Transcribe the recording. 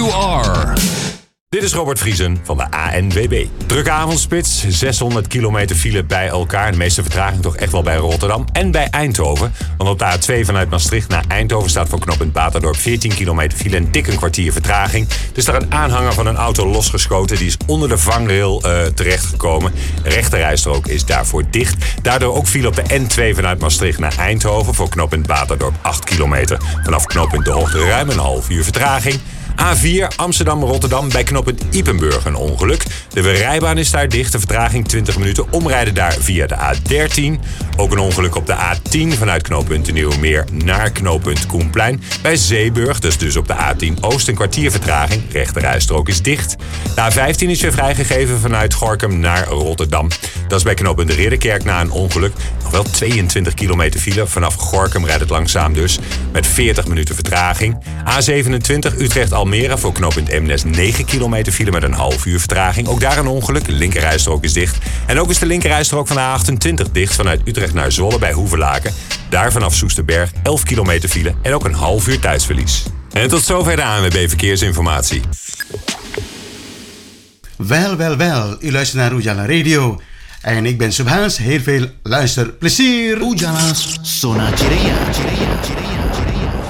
you are. Dit is Robert Vriesen van de ANWB. Drukke avondspits, 600 kilometer file bij elkaar. De meeste vertraging toch echt wel bij Rotterdam en bij Eindhoven. Want op de A2 vanuit Maastricht naar Eindhoven staat voor knooppunt Baterdorp 14 kilometer file en dik een kwartier vertraging. Er is daar een aanhanger van een auto losgeschoten. Die is onder de vangrail terechtgekomen. De rechterrijstrook is daarvoor dicht. Daardoor ook file op de N2 vanuit Maastricht naar Eindhoven voor knooppunt Baterdorp 8 kilometer. Vanaf knooppunt De Hoogte ruim een half uur vertraging. A4 Amsterdam-Rotterdam bij knooppunt Ypenburg een ongeluk. De rijbaan is daar dicht, de vertraging 20 minuten. Omrijden daar via de A13. Ook een ongeluk op de A10 vanuit knooppunt de Nieuwe Meer naar knooppunt Koenplein. Bij Zeeburg, dus op de A10 Oost een kwartier vertraging. Rechterrijstrook is dicht. De A15 is weer vrijgegeven vanuit Gorinchem naar Rotterdam. Dat is bij knooppunt de Ridderkerk na een ongeluk. Nog wel 22 kilometer file. Vanaf Gorinchem rijdt het langzaam dus. Met 40 minuten vertraging. A27 Utrecht-Almere voor knooppunt Eemnes 9 kilometer file met een half uur vertraging. Ook daar een ongeluk. De linkerrijstrook is dicht. En ook is de linkerrijstrook van de A28 dicht vanuit Utrecht naar Zwolle bij Hoevelaken. Daar vanaf Soesterberg 11 kilometer file en ook een half uur tijdsverlies. En tot zover de ANWB Verkeersinformatie. Wel. U luistert naar Ujala Radio. En ik ben Subhaans. Heel veel luisterplezier. Ujala's Zona Cireia.